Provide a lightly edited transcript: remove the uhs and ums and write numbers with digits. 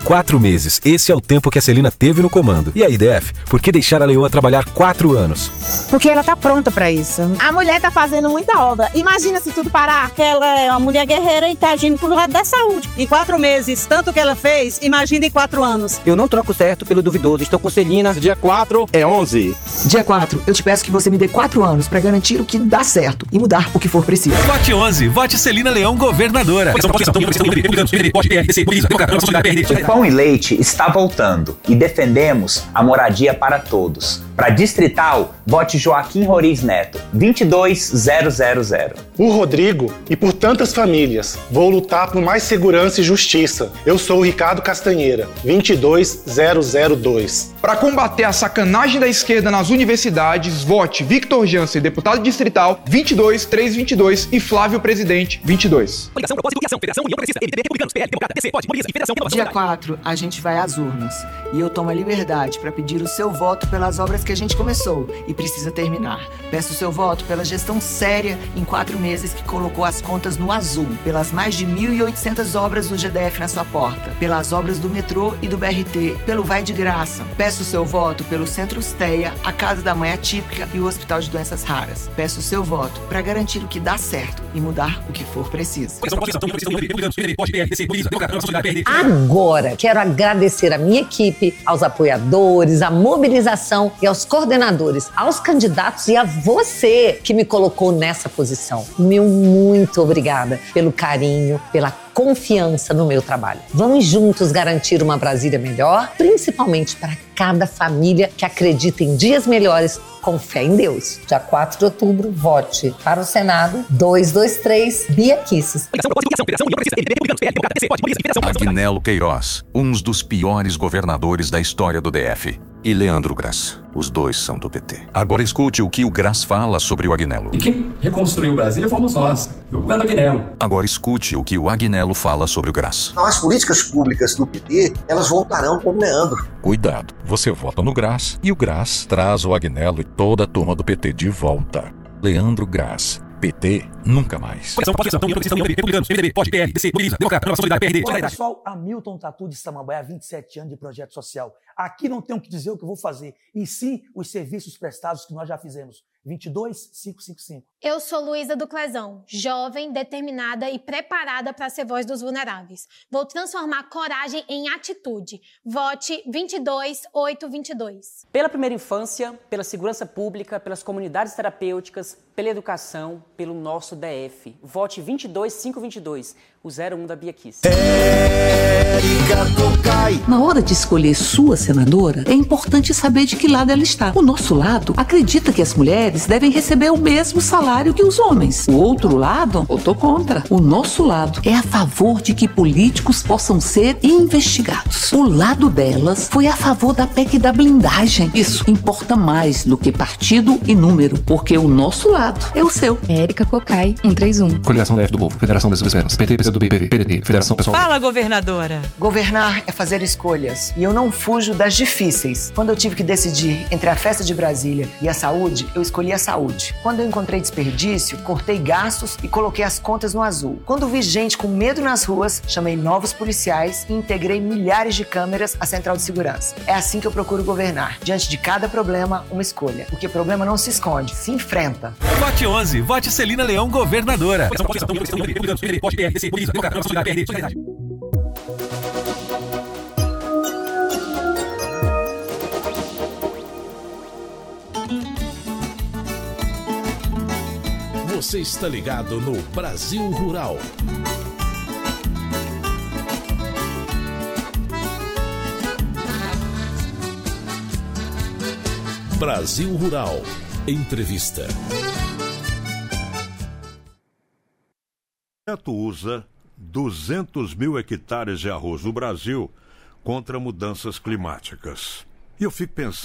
4 meses. Esse é o tempo que a Celina teve no comando. E aí, DF, por que deixar a Leoa trabalhar 4 anos? Porque ela tá pronta pra isso. A mulher tá fazendo muita obra. Imagina se tudo parar. Que ela é uma mulher guerreira e tá agindo pro lado da saúde. Em 4 meses, tanto que ela fez, imagina em 4 anos. Eu não troco certo pelo duvidoso. Estou com Celina. Dia 4 é 11. Dia 4, eu te peço que você me dê 4 anos pra garantir o que dá certo e mudar o que for preciso. Vote 11. Vote Celina Leão, governadora. O Pão e Leite está voltando e defendemos a moradia para todos. Para Distrital, vote Joaquim Roriz Neto, 22000. Por Rodrigo e por tantas famílias, vou lutar por mais segurança e justiça. Eu sou o Ricardo Castanheira, 22002. Para combater a sacanagem da esquerda nas universidades, vote Victor Jansen, deputado distrital, 22322 e Flávio Presidente, 22. Dia 4, a gente vai às urnas. E eu tomo a liberdade para pedir o seu voto pelas obras que a gente começou e precisa terminar. Peço o seu voto pela gestão séria em 4 meses que colocou as contas no azul, pelas mais de 1.800 obras do GDF na sua porta, pelas obras do metrô e do BRT, pelo Vai de Graça. Peço o seu voto pelo Centro Steia, a Casa da Mãe Atípica e o Hospital de Doenças Raras. Peço o seu voto para garantir o que dá certo e mudar o que for preciso. Agora, quero agradecer a minha equipe, aos apoiadores, à mobilização e aos coordenadores, aos candidatos e a você que me colocou nessa posição. Meu muito obrigada pelo carinho, pela confiança no meu trabalho. Vamos juntos garantir uma Brasília melhor, principalmente para cada família que acredita em dias melhores com fé em Deus. Dia 4 de outubro, vote para o Senado 223 Bia Kisses. Agnello Queiroz, um dos piores governadores da história do DF. E Leandro Graça. Os dois são do PT. Agora escute o que o Graça fala sobre o Agnello. E quem reconstruiu Brasília fomos nós, o governo Agnello. Agora escute o que o Agnello fala sobre o Graça. As políticas públicas do PT, elas voltarão com o Leandro. Cuidado, você vota no Graça e o Graça traz o Agnello e toda a turma do PT de volta. Leandro Graça. PT nunca mais. Olá pessoal, Hamilton Tatu de Samambaia, 27 anos de projeto social. Aqui não tenho que dizer o que eu vou fazer, e sim os serviços prestados que nós já fizemos. 22555. Eu sou Luísa do Clezão, jovem, determinada e preparada para ser voz dos vulneráveis. Vou transformar coragem em atitude. Vote 22822. Pela primeira infância, pela segurança pública, pelas comunidades terapêuticas, pela educação, pelo nosso DF. Vote 22522, o 01 da Bia Kiss. Na hora de escolher sua senadora, é importante saber de que lado ela está. O nosso lado acredita que as mulheres devem receber o mesmo salário que os homens. O outro lado, eu tô contra. O nosso lado é a favor de que políticos possam ser investigados. O lado delas foi a favor da PEC da blindagem. Isso importa mais do que partido e número, porque o nosso lado é o seu. Érica Cocai, 131. Coligação DF do Povo, Federação das Esperanças, PT, PCdoB, PDT, Federação Pessoal. Fala, governadora. Governar é fazer escolhas. E eu não fujo das difíceis. Quando eu tive que decidir entre a festa de Brasília e a saúde, eu escolhi a saúde. Quando eu encontrei desperdício, cortei gastos e coloquei as contas no azul. Quando vi gente com medo nas ruas, chamei novos policiais e integrei milhares de câmeras à central de segurança. É assim que eu procuro governar. Diante de cada problema, uma escolha. Porque problema não se esconde, se enfrenta. Vote 11. Vote Celina Leão, governadora. Você está ligado no Brasil Rural. Brasil Rural. Entrevista. O usa 200 mil hectares de arroz no Brasil contra mudanças climáticas. E eu fico pensando